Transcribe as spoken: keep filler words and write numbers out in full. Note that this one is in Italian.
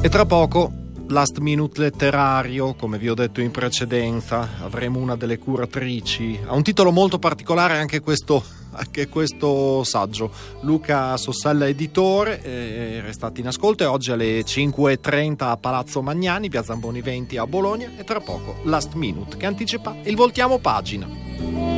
E tra poco last minute letterario, come vi ho detto in precedenza, avremo una delle curatrici. Ha un titolo molto particolare anche questo, anche questo saggio. Luca Sossella editore, eh, restate in ascolto. E oggi alle cinque e trenta a Palazzo Magnani, via Zamboni venti a Bologna, e tra poco last minute che anticipa il voltiamo pagina.